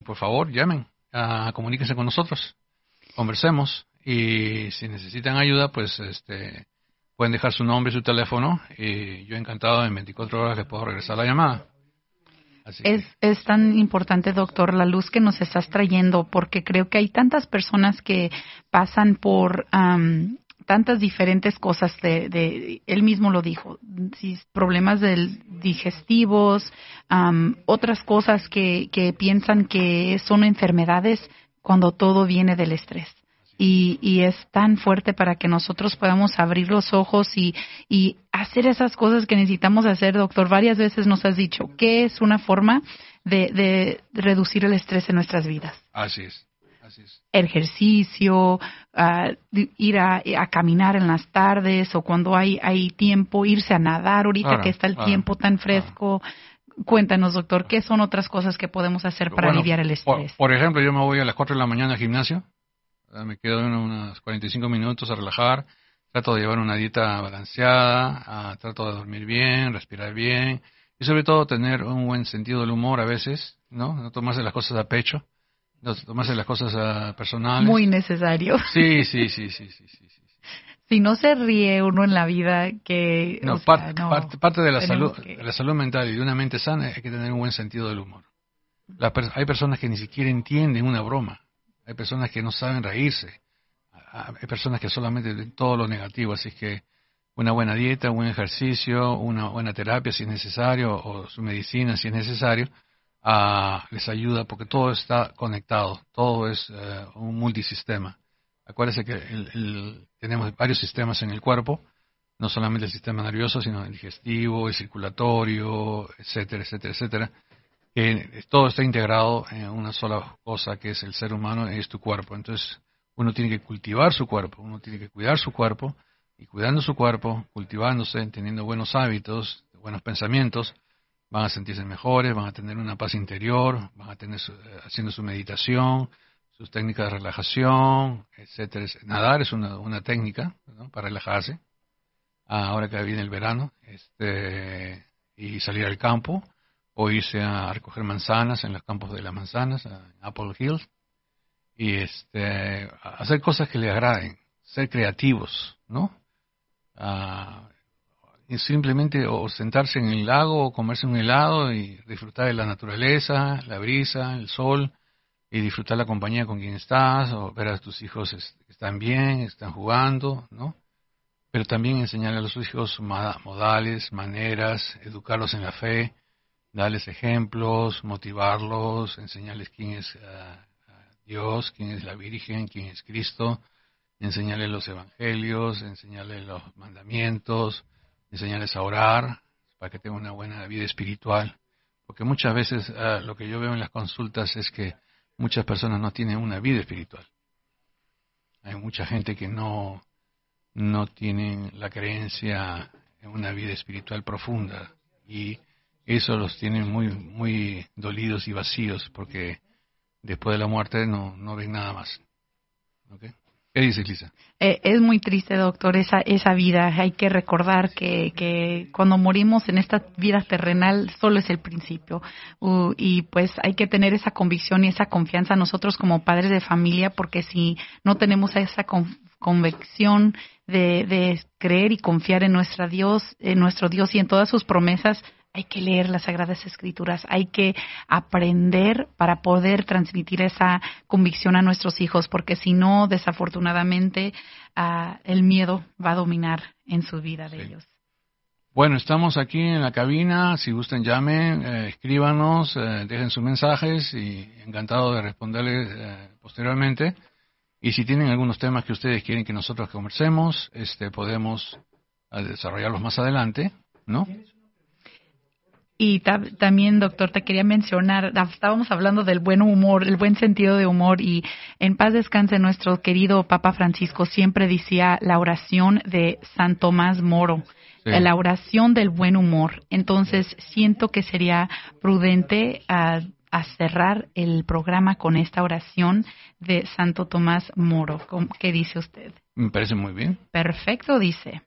por favor, llamen, comuníquense con nosotros, conversemos, y si necesitan ayuda, pues pueden dejar su nombre y su teléfono, y yo encantado en 24 horas les puedo regresar la llamada. Es tan importante, doctor, la luz que nos estás trayendo, porque creo que hay tantas personas que pasan por tantas diferentes cosas. Él mismo lo dijo, problemas digestivos, otras cosas que piensan que son enfermedades cuando todo viene del estrés. Y es tan fuerte para que nosotros podamos abrir los ojos y hacer esas cosas que necesitamos hacer, doctor. Varias veces nos has dicho que es una forma de reducir el estrés en nuestras vidas. Así es. Ejercicio, ir a caminar en las tardes o cuando hay tiempo, irse a nadar ahorita que está el tiempo tan fresco. Cuéntanos, doctor, ¿qué son otras cosas que podemos hacer para aliviar el estrés? Por ejemplo, yo me voy a las 4 de la mañana al gimnasio. Me quedo unos 45 minutos a relajar, trato de llevar una dieta balanceada, trato de dormir bien, respirar bien y sobre todo tener un buen sentido del humor a veces, no tomarse las cosas a pecho, no tomarse las cosas personales. Muy necesario. Sí. Si no se ríe uno en la vida, que parte de la salud mental y de una mente sana hay que tener un buen sentido del humor. Hay personas que ni siquiera entienden una broma. Hay personas que no saben reírse. Hay personas que solamente ven todo lo negativo. Así que una buena dieta, un buen ejercicio, una buena terapia si es necesario, o su medicina si es necesario, les ayuda porque todo está conectado. Todo es un multisistema. Acuérdense que tenemos varios sistemas en el cuerpo, no solamente el sistema nervioso, sino el digestivo, el circulatorio, etcétera. Que todo está integrado en una sola cosa que es el ser humano, es tu cuerpo. Entonces uno tiene que cultivar su cuerpo, uno tiene que cuidar su cuerpo, y cuidando su cuerpo, cultivándose, teniendo buenos hábitos, buenos pensamientos, van a sentirse mejores, van a tener una paz interior, van a tener haciendo su meditación, sus técnicas de relajación, etcétera. Nadar es una técnica, ¿no?, para relajarse. Ahora que viene el verano, y salir al campo, o irse a recoger manzanas en los campos de las manzanas, en Apple Hills, y hacer cosas que le agraden, ser creativos, ¿no? Y simplemente o sentarse en el lago o comerse un helado y disfrutar de la naturaleza, la brisa, el sol, y disfrutar la compañía con quien estás, o ver a tus hijos que están bien, están jugando, ¿no? Pero también enseñarle a los hijos modales, maneras, educarlos en la fe, darles ejemplos, motivarlos, enseñarles quién es Dios, quién es la Virgen, quién es Cristo, enseñarles los evangelios, enseñarles los mandamientos, enseñarles a orar para que tengan una buena vida espiritual. Porque muchas veces lo que yo veo en las consultas es que muchas personas no tienen una vida espiritual. Hay mucha gente que no tienen la creencia en una vida espiritual profunda, y eso los tiene muy, muy dolidos y vacíos, porque después de la muerte no ven nada más. ¿Okay? ¿Qué dices, Lisa? Es muy triste, doctor, esa vida. Hay que recordar que cuando morimos en esta vida terrenal solo es el principio. Y pues hay que tener esa convicción y esa confianza nosotros como padres de familia, porque si no tenemos esa convicción de creer y confiar en nuestro Dios y en todas sus promesas, hay que leer las Sagradas Escrituras, hay que aprender para poder transmitir esa convicción a nuestros hijos, porque si no, desafortunadamente, el miedo va a dominar en su vida de ellos. Bueno, estamos aquí en la cabina. Si gustan, llamen, escríbanos, dejen sus mensajes, y encantado de responderles posteriormente. Y si tienen algunos temas que ustedes quieren que nosotros conversemos, podemos desarrollarlos más adelante, ¿no? Y también, doctor, te quería mencionar, estábamos hablando del buen humor, el buen sentido de humor, y en paz descanse nuestro querido Papa Francisco siempre decía la oración de San Tomás Moro, sí, la oración del buen humor. Entonces, siento que sería prudente a cerrar el programa con esta oración de Santo Tomás Moro. ¿Qué dice usted? Me parece muy bien. Perfecto, dice.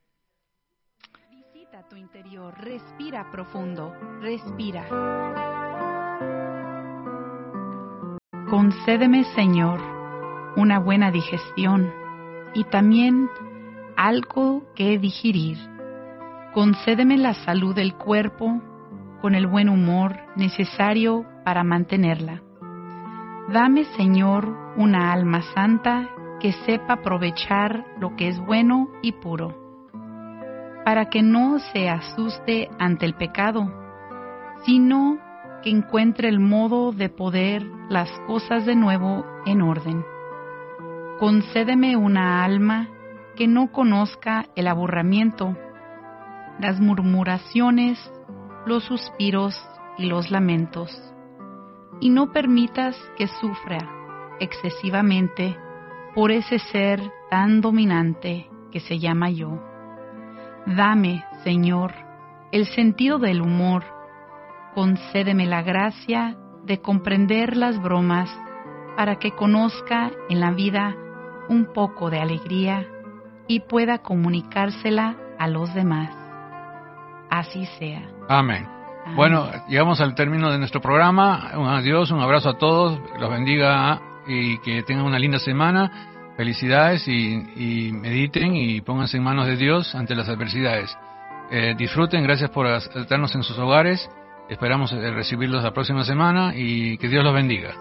Tu interior, respira profundo, respira. Concédeme, Señor, una buena digestión y también algo que digerir. Concédeme la salud del cuerpo con el buen humor necesario para mantenerla. Dame, Señor, una alma santa que sepa aprovechar lo que es bueno y puro, para que no se asuste ante el pecado, sino que encuentre el modo de poner las cosas de nuevo en orden. Concédeme una alma que no conozca el aburrimiento, las murmuraciones, los suspiros y los lamentos, y no permitas que sufra excesivamente por ese ser tan dominante que se llama yo. Dame, Señor, el sentido del humor. Concédeme la gracia de comprender las bromas para que conozca en la vida un poco de alegría y pueda comunicársela a los demás. Así sea. Amén. Bueno, llegamos al término de nuestro programa. Un adiós, un abrazo a todos, los bendiga y que tengan una linda semana. Felicidades y mediten y pónganse en manos de Dios ante las adversidades. Disfruten, gracias por estarnos en sus hogares. Esperamos recibirlos la próxima semana y que Dios los bendiga.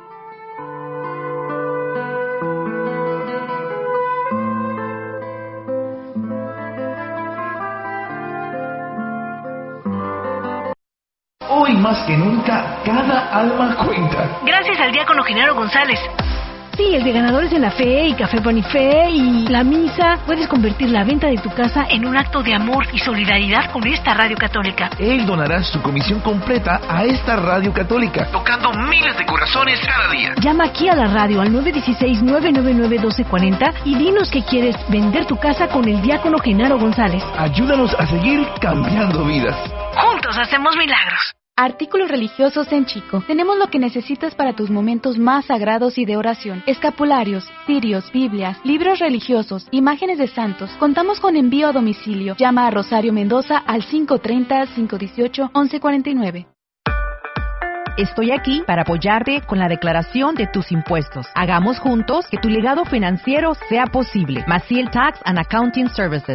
Hoy más que nunca, cada alma cuenta. Gracias al diácono Genaro González. Sí, el de ganadores de la fe y Café Bonifé y la misa. Puedes convertir la venta de tu casa en un acto de amor y solidaridad con esta radio católica. Él donará su comisión completa a esta radio católica, tocando miles de corazones cada día. Llama aquí a la radio al 916-999-1240 y dinos que quieres vender tu casa con el diácono Genaro González. Ayúdanos a seguir cambiando vidas. Juntos hacemos milagros. Artículos religiosos en Chico. Tenemos lo que necesitas para tus momentos más sagrados y de oración. Escapularios, cirios, Biblias, libros religiosos, imágenes de santos. Contamos con envío a domicilio. Llama a Rosario Mendoza al 530-518-1149. Estoy aquí para apoyarte con la declaración de tus impuestos. Hagamos juntos que tu legado financiero sea posible. Maciel Tax and Accounting Services,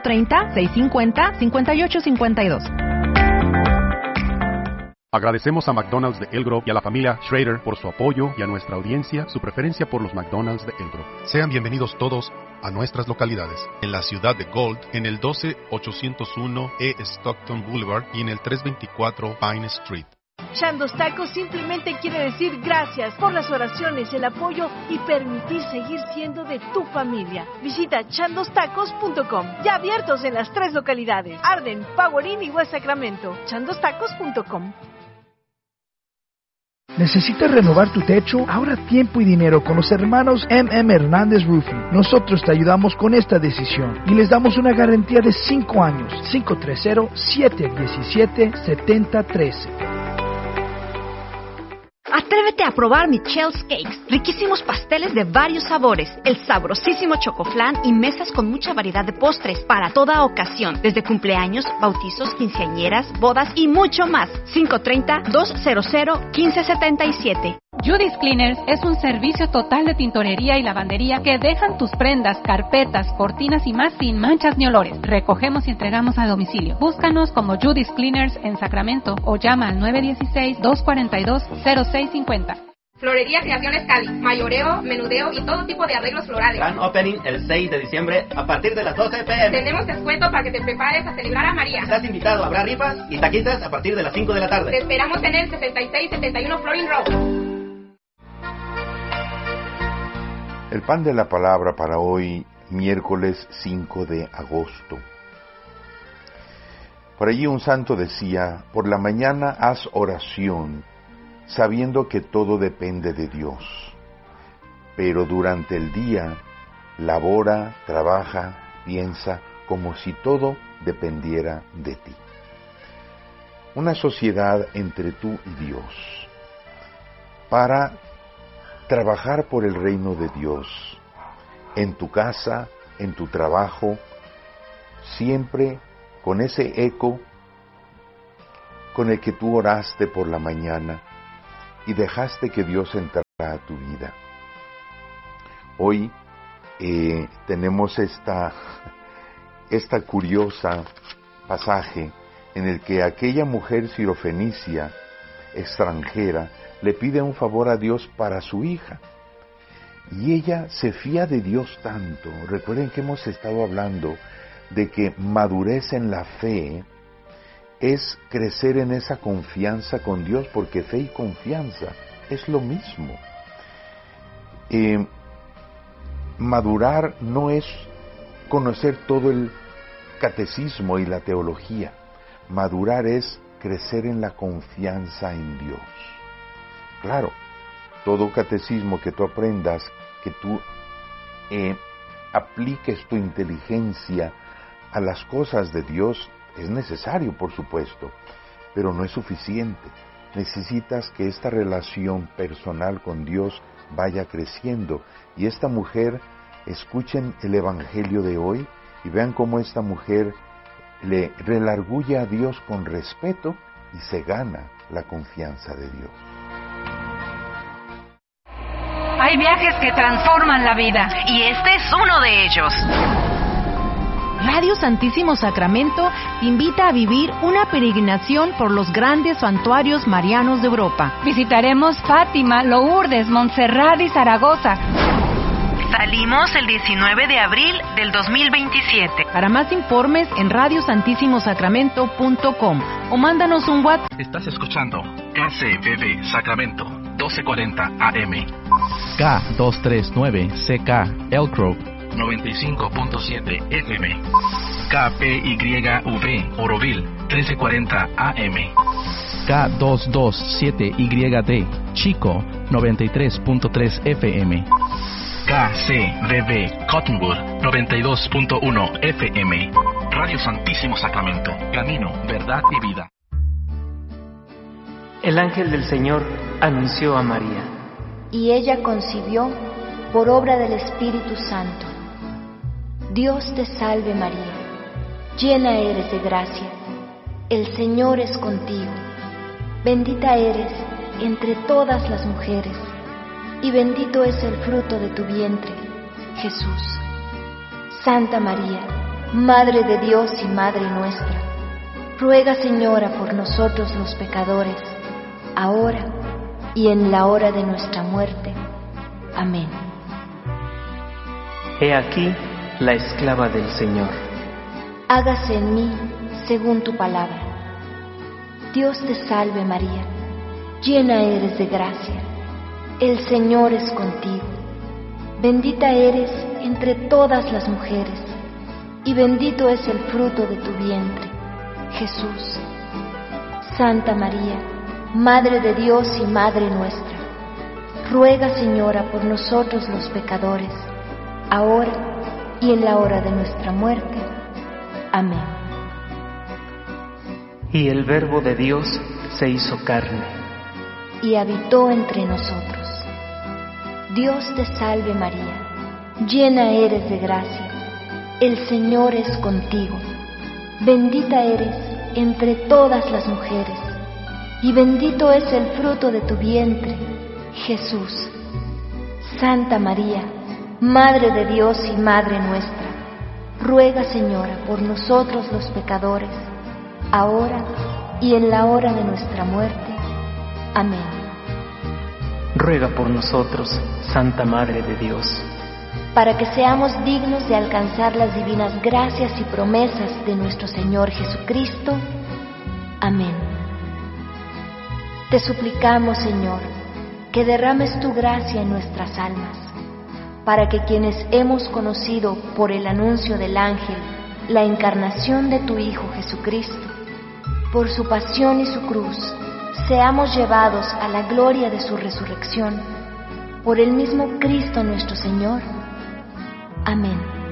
530-650-5852. Agradecemos a McDonald's de Elk Grove y a la familia Schrader por su apoyo y a nuestra audiencia su preferencia por los McDonald's de Elk Grove. Sean bienvenidos todos a nuestras localidades. En la ciudad de Gold, en el 12801 E. Stockton Boulevard y en el 324 Pine Street. Chandos Tacos simplemente quiere decir gracias por las oraciones, el apoyo y permitir seguir siendo de tu familia. Visita chandostacos.com. Ya abiertos en las 3 localidades: Arden, Powell Inn y West Sacramento. chandostacos.com. ¿Necesitas renovar tu techo? Ahorra tiempo y dinero con los hermanos M.M. Hernández Roofing. Nosotros te ayudamos con esta decisión y les damos una garantía de 5 años. 530-717-7013. Atrévete a probar Michelle's Cakes, riquísimos pasteles de varios sabores, el sabrosísimo chocoflán y mesas con mucha variedad de postres para toda ocasión, desde cumpleaños, bautizos, quinceañeras, bodas y mucho más. 530-200-1577. Judy's Cleaners es un servicio total de tintorería y lavandería que dejan tus prendas, carpetas, cortinas y más sin manchas ni olores. Recogemos y entregamos a domicilio. Búscanos como Judy's Cleaners en Sacramento o llama al 916-242-0650. Florería Creaciones Cali, mayoreo, menudeo y todo tipo de arreglos florales. Gran opening el 6 de diciembre a partir de las 12 p.m. Tenemos descuento para que te prepares a celebrar a María. Estás invitado, habrá rifas y taquitas a partir de las 5 de la tarde. Te esperamos en el 6671 Florin Road. El pan de la palabra para hoy, miércoles 5 de agosto. Por allí un santo decía: por la mañana haz oración, sabiendo que todo depende de Dios. Pero durante el día, labora, trabaja, piensa, como si todo dependiera de ti. Una sociedad entre tú y Dios. Para trabajar por el reino de Dios, en tu casa, en tu trabajo, siempre con ese eco con el que tú oraste por la mañana y dejaste que Dios entrara a tu vida. Hoy tenemos esta curiosa pasaje en el que aquella mujer sirofenicia extranjera le pide un favor a Dios para su hija. Y ella se fía de Dios tanto. Recuerden que hemos estado hablando de que madurez en la fe es crecer en esa confianza con Dios, porque fe y confianza es lo mismo. Madurar no es conocer todo el catecismo y la teología. Madurar es crecer en la confianza en Dios. Claro, todo catecismo que tú aprendas, que tú apliques tu inteligencia a las cosas de Dios, es necesario, por supuesto, pero no es suficiente. Necesitas que esta relación personal con Dios vaya creciendo. Y esta mujer, escuchen el Evangelio de hoy y vean cómo esta mujer le redarguye a Dios con respeto y se gana la confianza de Dios. Hay viajes que transforman la vida y este es uno de ellos. Radio Santísimo Sacramento te invita a vivir una peregrinación por los grandes santuarios marianos de Europa. Visitaremos Fátima, Lourdes, Montserrat y Zaragoza. Salimos el 19 de abril del 2027. Para más informes en radiosantissimosacramento.com o mándanos un WhatsApp. Estás escuchando KCBB Sacramento 1240 AM. K239 Elk Grove 95.7 FM. KPYV Oroville 1340 AM. K227YD Chico 93.3 FM. KCBB Cottonwood 92.1 FM. Radio Santísimo Sacramento, camino, verdad y vida. El ángel del Señor anunció a María. Y ella concibió por obra del Espíritu Santo. Dios te salve María, llena eres de gracia, el Señor es contigo. Bendita eres entre todas las mujeres, y bendito es el fruto de tu vientre, Jesús. Santa María, Madre de Dios y Madre nuestra, ruega, Señora, por nosotros los pecadores, ahora y en la hora de nuestra muerte. Amén. He aquí la esclava del Señor. Hágase en mí según tu palabra. Dios te salve María, llena eres de gracia, el Señor es contigo. Bendita eres entre todas las mujeres, y bendito es el fruto de tu vientre, Jesús. Santa María, Madre de Dios y Madre nuestra, ruega, Señora, por nosotros los pecadores, ahora y en la hora de nuestra muerte. Amén. Y el Verbo de Dios se hizo carne y habitó entre nosotros. Dios te salve María, llena eres de gracia, el Señor es contigo. Bendita eres entre todas las mujeres, y bendito es el fruto de tu vientre, Jesús. Santa María, Madre de Dios y Madre nuestra, ruega, Señora, por nosotros los pecadores, ahora y en la hora de nuestra muerte. Amén. Ruega por nosotros, Santa Madre de Dios, para que seamos dignos de alcanzar las divinas gracias y promesas de nuestro Señor Jesucristo. Amén. Te suplicamos, Señor, que derrames tu gracia en nuestras almas, para que quienes hemos conocido por el anuncio del ángel la encarnación de tu Hijo Jesucristo, por su pasión y su cruz, seamos llevados a la gloria de su resurrección, por el mismo Cristo nuestro Señor. Amén.